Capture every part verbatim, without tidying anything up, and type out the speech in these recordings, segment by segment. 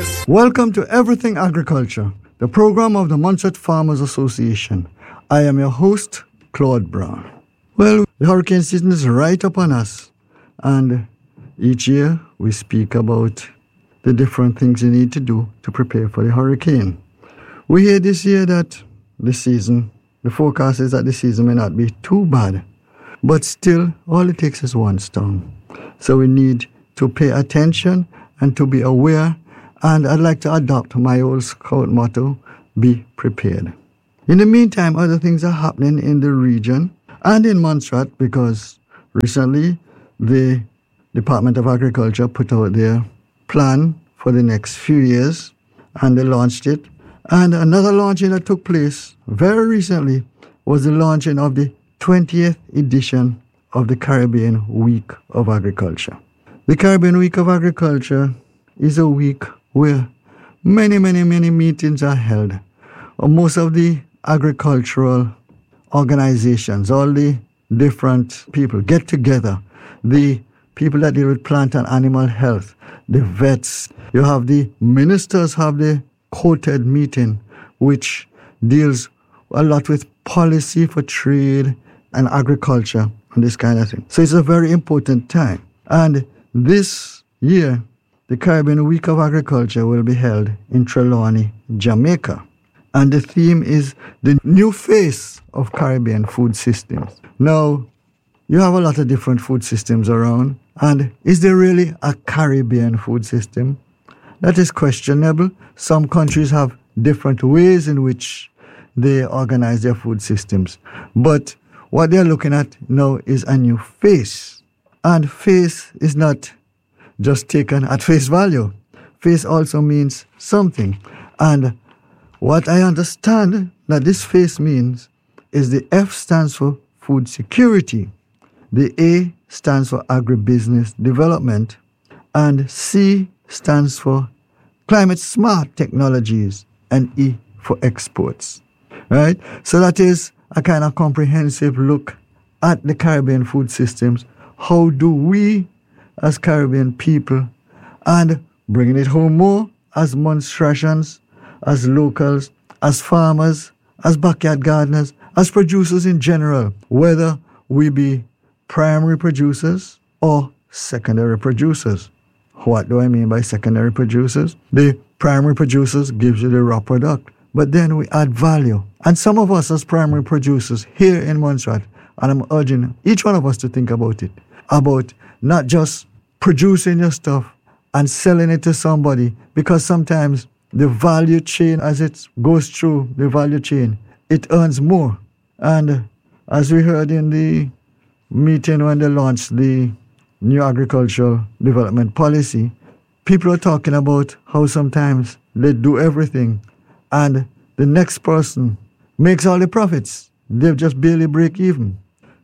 yes. Welcome to Everything Agriculture, the program of the Montserrat Farmers Association. I am your host, Claude Brown. Well, the hurricane season is right upon us, and each year we speak about the different things you need to do to prepare for the hurricane. We hear this year that the season, the forecast is that the season may not be too bad, but still all it takes is one storm. So we need to pay attention and to be aware, and I'd like to adopt my old Scout motto, be prepared. In the meantime, other things are happening in the region and in Montserrat, because recently the Department of Agriculture put out their plan for the next few years, and they launched it. And another launching that took place very recently was the launching of the twentieth edition of the Caribbean Week of Agriculture. The Caribbean Week of Agriculture is a week where many, many, many meetings are held. Most of the agricultural organizations, all the different people get together. The people that deal with plant and animal health, the vets. You have the ministers have the quoted meeting, which deals a lot with policy for trade and agriculture and this kind of thing. So it's a very important time. And this year, the Caribbean Week of Agriculture will be held in Trelawney, Jamaica. And the theme is the new face of Caribbean food systems. Now, you have a lot of different food systems around. And is there really a Caribbean food system? That is questionable. Some countries have different ways in which they organize their food systems. But what they're looking at now is a new face. And face is not just taken at face value. Face also means something. And what I understand that this face means is the F stands for food security, the A stands for agribusiness development, and C stands for climate smart technologies, and E for exports. Right? So that is a kind of comprehensive look at the Caribbean food systems. How do we, as Caribbean people, and bringing it home more as Montserratians, as locals, as farmers, as backyard gardeners, as producers in general, whether we be primary producers or secondary producers. What do I mean by secondary producers? The primary producers gives you the raw product, but then we add value. And some of us as primary producers here in Montserrat, and I'm urging each one of us to think about it, about not just producing your stuff and selling it to somebody, because sometimes the value chain, as it goes through the value chain, it earns more. And as we heard in the meeting when they launched the new agricultural development policy, people are talking about how sometimes they do everything and the next person makes all the profits. They just barely break even.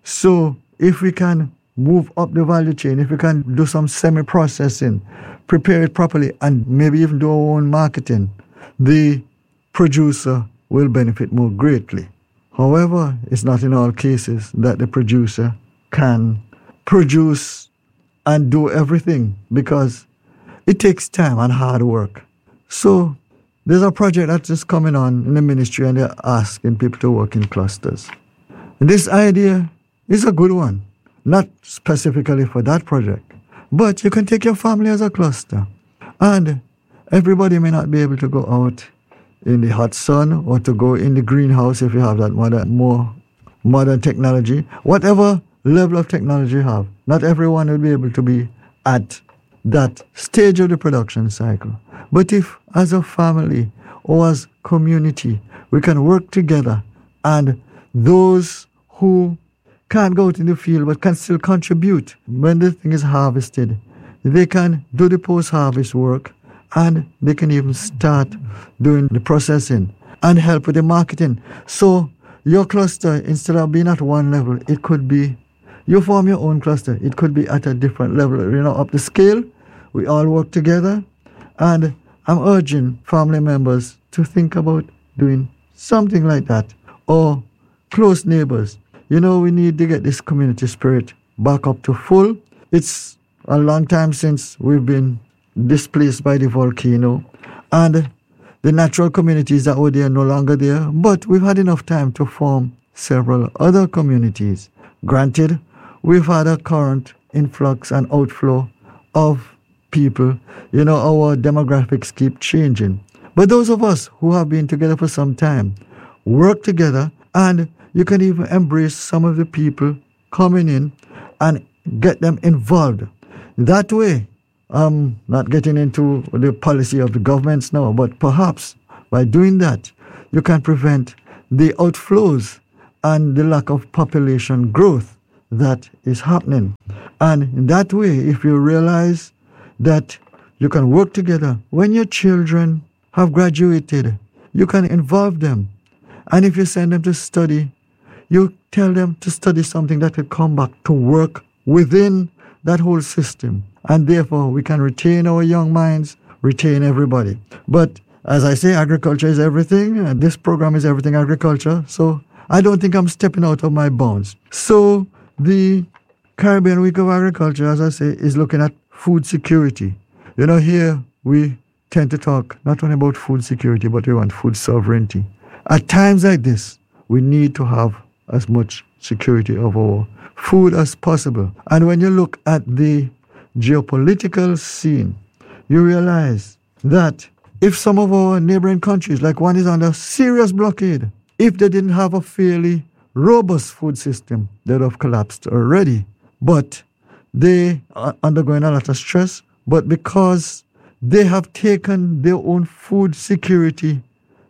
So if we can move up the value chain, if we can do some semi-processing, prepare it properly, and maybe even do our own marketing, the producer will benefit more greatly. However, it's not in all cases that the producer can produce and do everything, because it takes time and hard work. So there's a project that is coming on in the ministry, and they're asking people to work in clusters. And this idea is a good one. Not specifically for that project, but you can take your family as a cluster. And everybody may not be able to go out in the hot sun or to go in the greenhouse if you have that modern, more modern technology. Whatever level of technology you have, not everyone will be able to be at that stage of the production cycle. But if as a family or as community, we can work together, and those who can't go out in the field but can still contribute when the thing is harvested, they can do the post-harvest work, and they can even start doing the processing and help with the marketing. So your cluster, instead of being at one level, it could be, you form your own cluster. It could be at a different level, you know, up the scale. We all work together, and I'm urging family members to think about doing something like that, or close neighbors. You know, we need to get this community spirit back up to full. It's a long time since we've been displaced by the volcano, And the natural communities that were there are no longer there, but we've had enough time to form several other communities. Granted, we've had a current influx and outflow of people. You know, our demographics keep changing. But those of us who have been together for some time work together, and you can even embrace some of the people coming in and get them involved. That way, I'm not getting into the policy of the governments now, but perhaps by doing that, you can prevent the outflows and the lack of population growth that is happening. And in that way, if you realize that you can work together, when your children have graduated, you can involve them. And if you send them to study, you tell them to study something that will come back to work within that whole system. And therefore, we can retain our young minds, retain everybody. But as I say, agriculture is everything, and this program is everything agriculture. So I don't think I'm stepping out of my bounds. So the Caribbean Week of Agriculture, as I say, is looking at food security. You know, here we tend to talk not only about food security, but we want food sovereignty. At times like this, we need to have as much security of our food as possible. And when you look at the geopolitical scene, you realize that if some of our neighboring countries, like one is under serious blockade, if they didn't have a fairly robust food system, they would have collapsed already. But they are undergoing a lot of stress. But because they have taken their own food security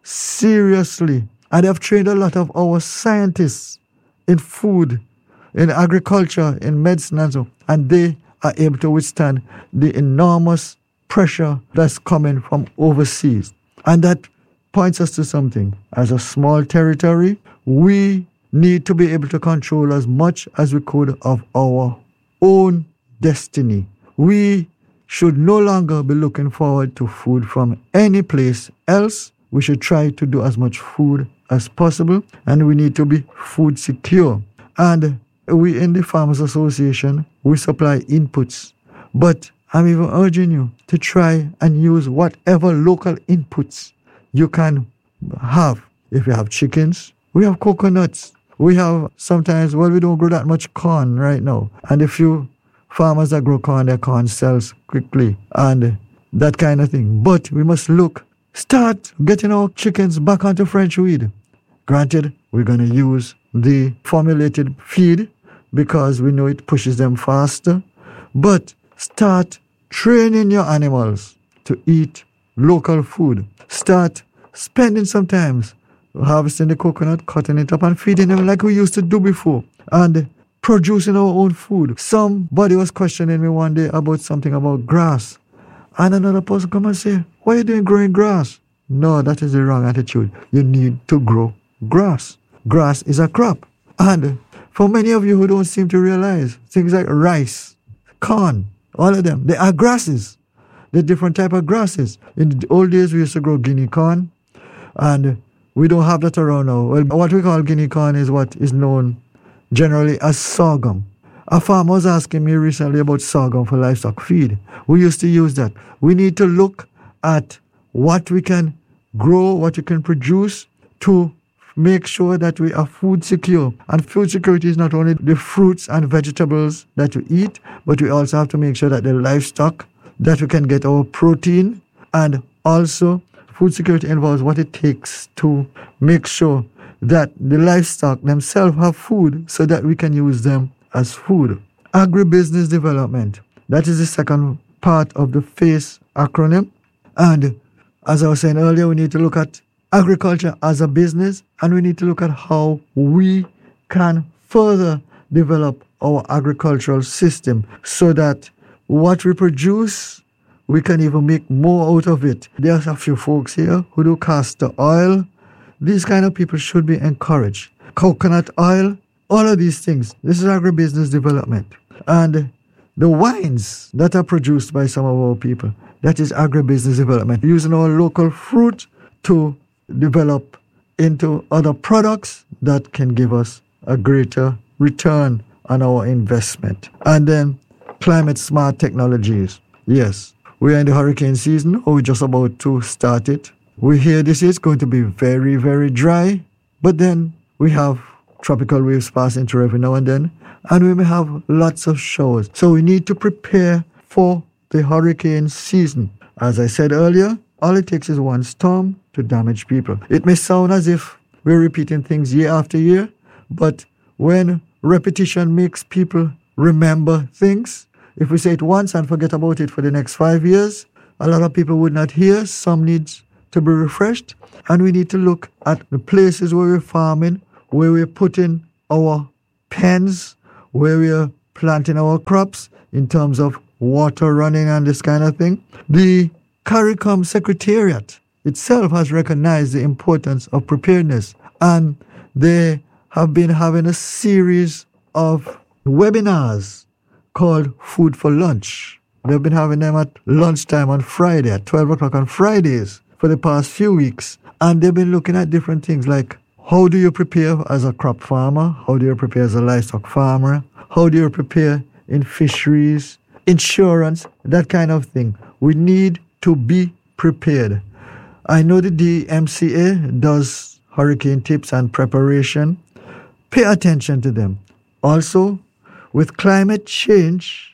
seriously, and they have trained a lot of our scientists in food, in agriculture, in medicine and so, and they are able to withstand the enormous pressure that's coming from overseas. And that points us to something. As a small territory, we need to be able to control as much as we could of our own destiny. We should no longer be looking forward to food from any place else. We should try to do as much food as possible, and we need to be food secure. And we in the Farmers Association, we supply inputs. But I'm even urging you to try and use whatever local inputs you can have. If you have chickens, we have coconuts. We have sometimes, well, we don't grow that much corn right now. And a few farmers that grow corn, their corn sells quickly and that kind of thing. But we must look, start getting our chickens back onto French weed. Granted, we're going to use the formulated feed because we know it pushes them faster. But start training your animals to eat local food. Start spending some time harvesting the coconut, cutting it up and feeding them like we used to do before. And producing our own food. Somebody was questioning me one day about something about grass. And another person come and say, why are you doing growing grass? No, that is the wrong attitude. You need to grow grass. Grass is a crop. And for many of you who don't seem to realize, things like rice, corn, all of them, they are grasses. They're different type of grasses. In the old days, we used to grow guinea corn. And we don't have that around now. Well, what we call guinea corn is what is known generally as sorghum. A farmer was asking me recently about sorghum for livestock feed. We used to use that. We need to look at what we can grow, what we can produce to make sure that we are food secure. And food security is not only the fruits and vegetables that we eat, but we also have to make sure that the livestock, that we can get our protein. And also, food security involves what it takes to make sure that the livestock themselves have food so that we can use them as food. Agribusiness development. That is the second part of the FACE acronym. And as I was saying earlier, we need to look at agriculture as a business, and we need to look at how we can further develop our agricultural system so that what we produce, we can even make more out of it. There's a few folks here who do castor oil. These kind of people should be encouraged. Coconut oil, all of these things. This is agribusiness development. And the wines that are produced by some of our people, that is agribusiness development. Using our local fruit to develop into other products that can give us a greater return on our investment. And then climate smart technologies. Yes, We are in the hurricane season, or we're just about to start it. We hear this is going to be very, very dry, but then we have tropical waves passing through every now and then, and we may have lots of showers. So we need to prepare for the hurricane season. As I said earlier, all it takes is one storm to damage people. It may sound as if we're repeating things year after year, but when repetition makes people remember things, if we say it once and forget about it for the next five years, a lot of people would not hear. Some needs to be refreshed, and we need to look at the places where we're farming, where we're putting our pens, where we're planting our crops in terms of water running and this kind of thing. The CARICOM Secretariat itself has recognized the importance of preparedness, and they have been having a series of webinars called Food for Lunch. They've been having them at lunchtime on Friday, at twelve o'clock on Fridays for the past few weeks. And they've been looking at different things like, how do you prepare as a crop farmer? How do you prepare as a livestock farmer? How do you prepare in fisheries, insurance, that kind of thing? We need to be prepared. I know the D M C A does hurricane tips and preparation. Pay attention to them. Also, with climate change,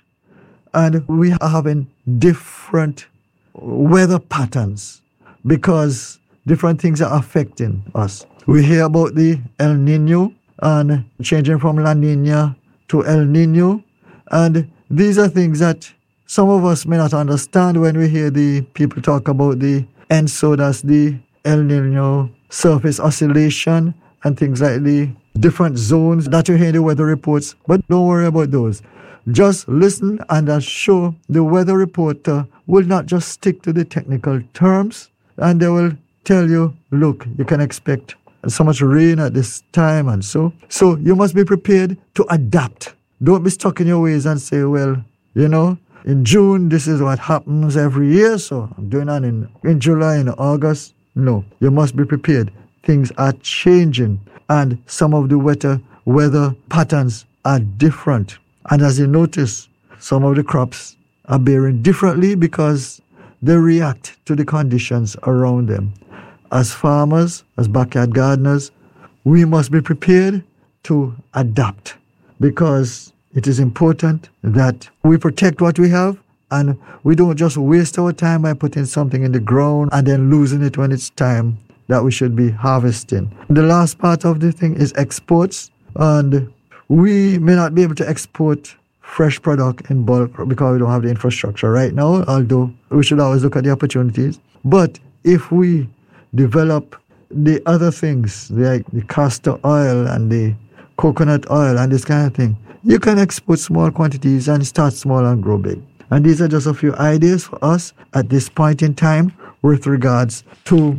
and we are having different weather patterns because different things are affecting us. We hear about the El Nino and changing from La Nina to El Nino, and these are things that some of us may not understand when we hear the people talk about the ENSO, that's the El Nino surface oscillation, and things like the different zones that you hear in the weather reports. But don't worry about those. Just listen, and I'm sure the weather reporter will not just stick to the technical terms, and they will tell you, look, you can expect so much rain at this time and so. So you must be prepared to adapt. Don't be stuck in your ways and say, well, you know, in June, this is what happens every year, so I'm doing that in, in July, in August. No, you must be prepared. Things are changing, and some of the weather, weather patterns are different. And as you notice, some of the crops are bearing differently because they react to the conditions around them. As farmers, as backyard gardeners, we must be prepared to adapt, because it is important that we protect what we have, and we don't just waste our time by putting something in the ground and then losing it when it's time that we should be harvesting. The last part of the thing is exports, and we may not be able to export fresh product in bulk because we don't have the infrastructure right now, although we should always look at the opportunities. But if we develop the other things, like the castor oil and the coconut oil and this kind of thing, you can export small quantities and start small and grow big. And these are just a few ideas for us at this point in time with regards to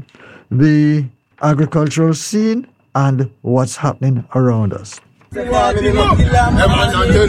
the agricultural scene and what's happening around us.